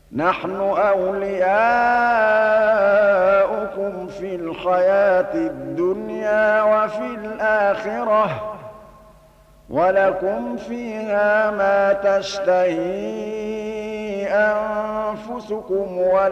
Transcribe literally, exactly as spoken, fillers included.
نَحْنُ أَوْلِيَاؤُكُمْ فِي الْحَيَاةِ الدُّنْيَا وَفِي الْآخِرَةِ ۖ وَلَكُمْ فِيهَا مَا تَشْتَهِي أَنفُسُكُمْ